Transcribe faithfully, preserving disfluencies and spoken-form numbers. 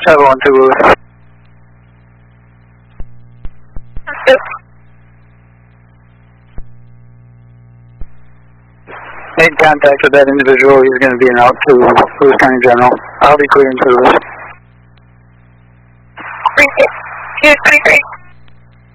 seven one two Louis. Yep. Made contact with that individual. He's going to be en route to Lewis County General. I'll be clearing service. Two twenty-three.